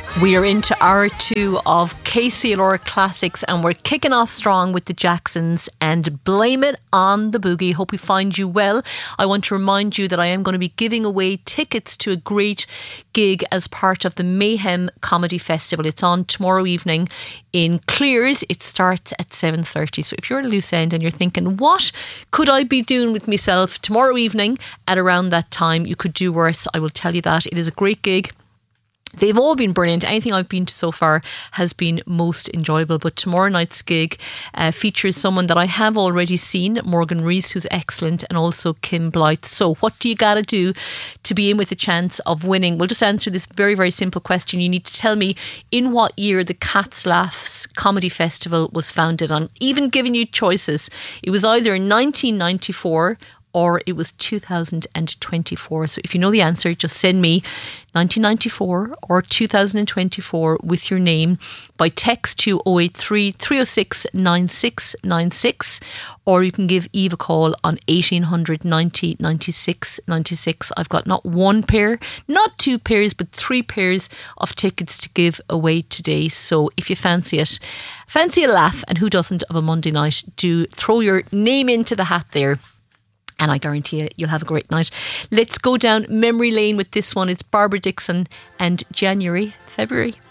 We are into hour 2 of KCLR Classics and we're kicking off strong with the Jacksons and Blame It on the Boogie. Hope we find you well. I want to remind you that I am going to be giving away tickets to a great gig as part of the Mayhem Comedy Festival. It's on tomorrow evening in Clears. It starts at 7:30. So if you're at a loose end and you're thinking, what could I be doing with myself tomorrow evening at around that time? You could do worse. I will tell you that. It is a great gig. They've all been brilliant. Anything I've been to so far has been most enjoyable. But tomorrow night's gig features someone that I have already seen, Morgan Rees, who's excellent, and also Kim Blythe. So what do you got to do to be in with a chance of winning? We'll just answer this very, very simple question. You need to tell me in what year the Cats Laughs Comedy Festival was founded on. Even giving you choices. It was either 1994 or it was 2024. So if you know the answer, just send me 1994 or 2024 with your name by text to 083 306 9696, or you can give Eve a call on 1800 90 96 96. I've got not one pair, not two pairs, but 3 pairs of tickets to give away today. So if you fancy it, fancy a laugh, and who doesn't of a Monday night, do throw your name into the hat there. And I guarantee you, you'll have a great night. Let's go down memory lane with this one. It's Barbara Dixon and January, February.